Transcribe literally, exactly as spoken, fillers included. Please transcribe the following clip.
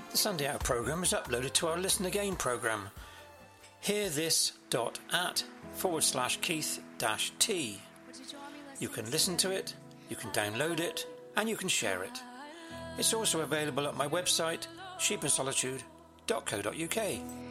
The Sunday Out programme is uploaded to our Listen Again programme. hearthis.at forward slash Keith dash T. You can listen to it, you can download it, and you can share it. It's also available at my website, sheep and solitude dot co dot uk.